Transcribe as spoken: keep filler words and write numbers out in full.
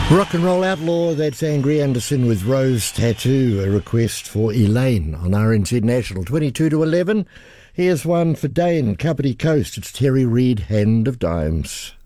Rock and roll outlaw, that's Angry Anderson with Rose Tattoo, a request for Elaine on R N Z National, twenty-two to eleven. Here's one for Dane, Kapiti Coast. It's Terry Reid, Hand of Dimes.